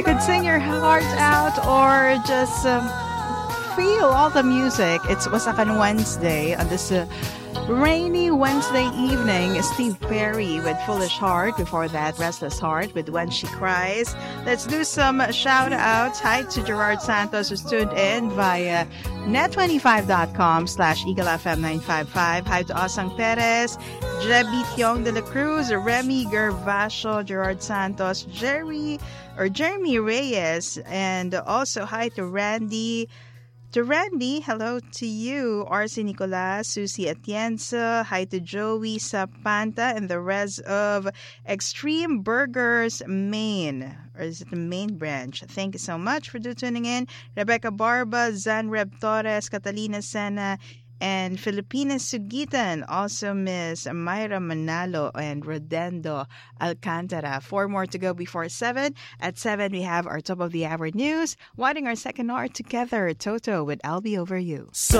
You could sing your heart out or just feel all the music. It's Wasakan Wednesday on this rainy Wednesday evening. Steve Perry with Foolish Heart. Before that, Restless Heart with When She Cries. Let's do some shout outs. Hi to Gerard Santos who's tuned in via net25.com/EagleFM955. Hi to Asang Perez, Jebi Tiong de la Cruz, Remy Gervasio, Gerard Santos, Jeremy Reyes, and also hi to Randy. To Randy, hello to you. RC Nicolas, Susie Atienza, hi to Joey Sapanta, and the rest of Extreme Burgers Maine. Or is it the main branch? Thank you so much for tuning in. Rebecca Barba, Zanreb Torres, Catalina Sena, and Filipina Sugitan. Also Miss Myra Manalo and Rodendo Alcantara. 4 more to go before 7. At 7, we have our top of the hour news. Winding our second hour together, Toto with I'll Be Over You.